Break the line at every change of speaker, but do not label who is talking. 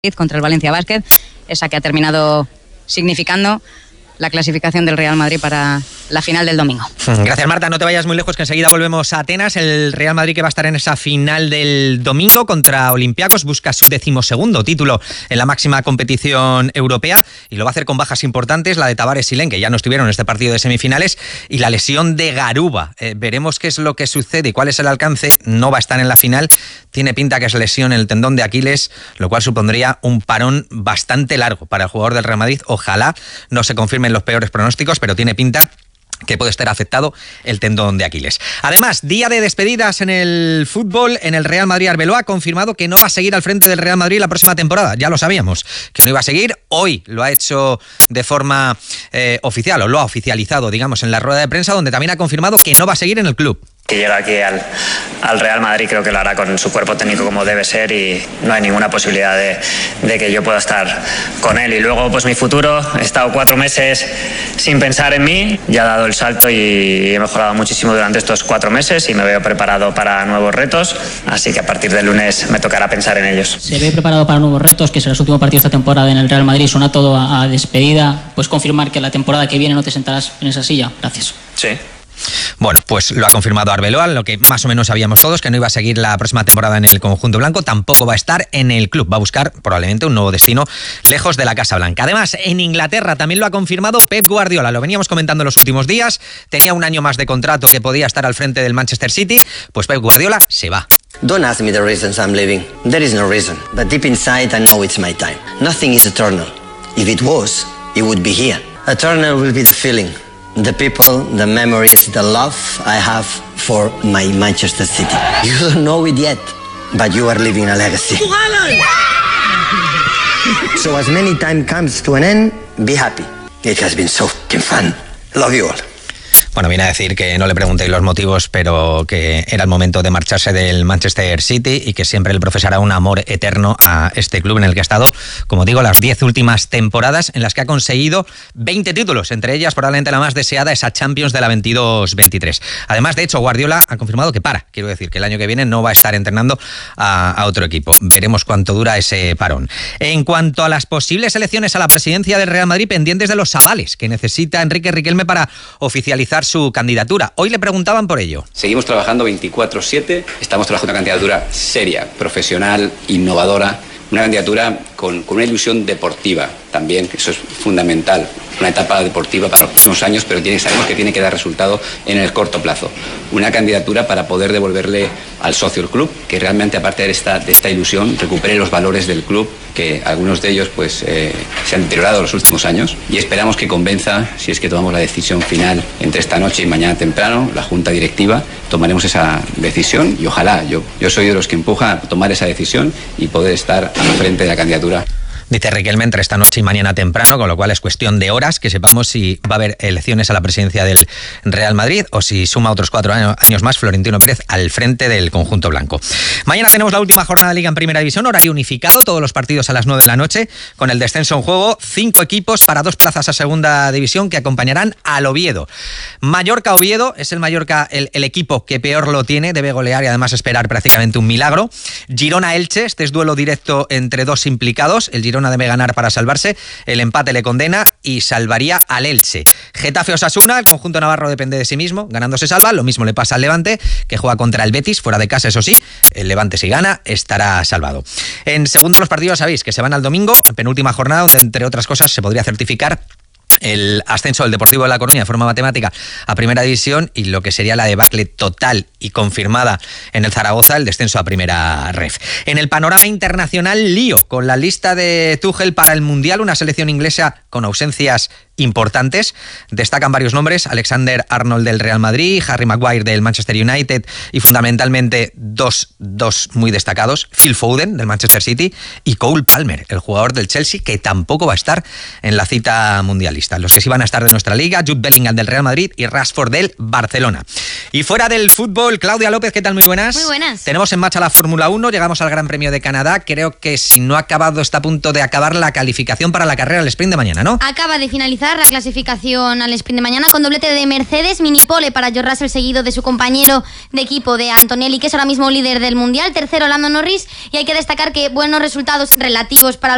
contra el Valencia Basket, esa que ha terminado significando la clasificación del Real Madrid para la final del domingo.
Gracias, Marta. No te vayas muy lejos, que enseguida volvemos a Atenas. El Real Madrid, que va a estar en esa final del domingo contra Olympiacos, busca su 12º título en la máxima competición europea y lo va a hacer con bajas importantes, la de Tavares y Len, que ya no estuvieron en este partido de semifinales, y la lesión de Garuba. Veremos qué es lo que sucede y cuál es el alcance. No va a estar en la final. Tiene pinta que es lesión en el tendón de Aquiles, lo cual supondría un parón bastante largo para el jugador del Real Madrid. Ojalá no se confirmen los peores pronósticos, pero tiene pinta que puede estar afectado el tendón de Aquiles. Además, día de despedidas en el fútbol. En el Real Madrid, Arbeloa ha confirmado que no va a seguir al frente del Real Madrid la próxima temporada. Ya lo sabíamos, que no iba a seguir. Hoy lo ha hecho de forma oficial, o lo ha oficializado, digamos, en la rueda de prensa, donde también ha confirmado que no va a seguir en el club.
Que llega aquí al Real Madrid, creo que lo hará con su cuerpo técnico como debe ser, y no hay ninguna posibilidad de que yo pueda estar con él. Y luego, pues mi futuro, he estado 4 meses sin pensar en mí, ya he dado el salto y he mejorado muchísimo durante estos 4 meses y me veo preparado para nuevos retos, así que a partir del lunes me tocará pensar en ellos.
Se ve preparado para nuevos retos, que será su último partido esta temporada en el Real Madrid, suena todo a despedida. ¿Puedes confirmar que la temporada que viene no te sentarás en esa silla? Gracias.
Sí.
Bueno, pues lo ha confirmado Arbeloa, lo que más o menos sabíamos todos, que no iba a seguir la próxima temporada en el conjunto blanco. Tampoco va a estar en el club, va a buscar probablemente un nuevo destino lejos de la Casa Blanca. Además, en Inglaterra también lo ha confirmado Pep Guardiola, lo veníamos comentando en los últimos días, tenía un año más de contrato que podía estar al frente del Manchester City, pues Pep Guardiola se va.
Don't ask me the reasons I'm leaving. There is no reason, but deep inside I know it's my time. Nothing is eternal. If it was, it would be here. Eternal will be the feeling, the people, the memories, the love I have for my Manchester City. You don't know it yet, but you are leaving a legacy. So as many time comes to an end, be happy. It has been so fucking fun. Love you all.
Bueno, viene a decir que no le preguntéis los motivos, pero que era el momento de marcharse del Manchester City y que siempre le profesará un amor eterno a este club en el que ha estado, como digo, las 10 últimas temporadas, en las que ha conseguido 20 títulos, entre ellas probablemente la más deseada, esa Champions de la 22-23. Además, de hecho, Guardiola ha confirmado que quiero decir que el año que viene no va a estar entrenando a otro equipo. Veremos cuánto dura ese parón. En cuanto a las posibles elecciones a la presidencia del Real Madrid, pendientes de los avales que necesita Enrique Riquelme para oficializar su candidatura. Hoy le preguntaban por ello.
Seguimos trabajando 24/7, estamos trabajando una candidatura seria, profesional, innovadora, una candidatura con una ilusión deportiva también, que eso es fundamental, una etapa deportiva para los próximos años, pero sabemos que tiene que dar resultado en el corto plazo. Una candidatura para poder devolverle al socio el club, que realmente, aparte de esta ilusión, recupere los valores del club, que algunos de ellos pues se han deteriorado en los últimos años, y esperamos que convenza, si es que tomamos la decisión final entre esta noche y mañana temprano, la Junta Directiva, tomaremos esa decisión y ojalá, yo soy de los que empuja a tomar esa decisión y poder estar al frente de la candidatura.
Dice Riquelme entre esta noche y mañana temprano, con lo cual es cuestión de horas que sepamos si va a haber elecciones a la presidencia del Real Madrid o si suma otros 4 años más Florentino Pérez al frente del conjunto blanco. Mañana tenemos la última jornada de Liga en Primera División, horario unificado, todos los partidos a las 9 de la noche, con el descenso en juego, 5 equipos para 2 plazas a Segunda División que acompañarán al Oviedo. Mallorca-Oviedo, es el Mallorca el equipo que peor lo tiene, debe golear y además esperar prácticamente un milagro. Girona-Elche, este es duelo directo entre 2 implicados, el Girona debe ganar para salvarse, el empate le condena y salvaría al Elche. Getafe-Osasuna, el conjunto navarro depende de sí mismo, ganando se salva, lo mismo le pasa al Levante, que juega contra el Betis, fuera de casa eso sí, el Levante si gana estará salvado. En segunda los partidos sabéis que se van al domingo, penúltima jornada, donde entre otras cosas se podría certificar el ascenso del Deportivo de La Coruña de forma matemática a Primera División y lo que sería la debacle total y confirmada en el Zaragoza, el descenso a Primera Ref. En el panorama internacional, lío con la lista de Tuchel para el Mundial, una selección inglesa con ausencias importantes. Destacan varios nombres: Alexander Arnold del Real Madrid, Harry Maguire del Manchester United y fundamentalmente dos muy destacados, Phil Foden del Manchester City y Cole Palmer, el jugador del Chelsea, que tampoco va a estar en la cita mundialista. Los que sí van a estar de nuestra liga, Jude Bellingham del Real Madrid y Rashford del Barcelona. Y fuera del fútbol, Claudia López, ¿qué tal? Muy buenas.
Muy buenas.
Tenemos en marcha la Fórmula 1, llegamos al Gran Premio de Canadá. Creo que si no ha acabado, está a punto de acabar la calificación para la carrera del sprint de mañana, ¿no?
Acaba de finalizar la clasificación al sprint de mañana con doblete de Mercedes, mini pole para George Russell, seguido de su compañero de equipo de Antonelli, que es ahora mismo líder del mundial, tercero Lando Norris, y hay que destacar que buenos resultados relativos para